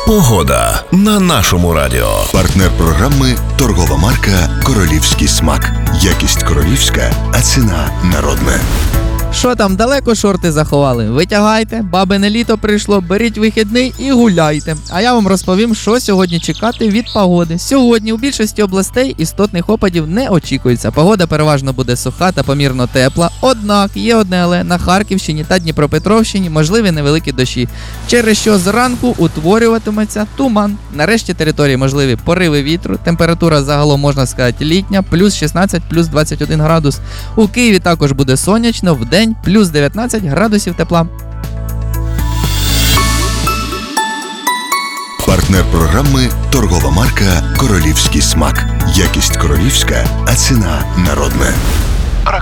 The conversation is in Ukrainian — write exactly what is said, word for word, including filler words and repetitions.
Погода на нашому радіо. Партнер програми – торгова марка «Королівський смак». Якість королівська, а ціна народна. Що там, далеко шорти заховали? Витягайте, бабине літо прийшло, беріть вихідний і гуляйте. А я вам розповім, що сьогодні чекати від погоди. Сьогодні у більшості областей істотних опадів не очікується. Погода переважно буде суха та помірно тепла. Однак є одне але: на Харківщині та Дніпропетровщині можливі невеликі дощі, через що зранку утворюватиметься туман. Нарешті території можливі пориви вітру. Температура загалом, можна сказати, літня, плюс шістнадцять, плюс двадцять один градус. У Києві також буде сонячно, вдень плюс дев'ятнадцять градусів тепла. Партнер програми – торгова марка «Королівський смак». Якість королівська, а ціна народна.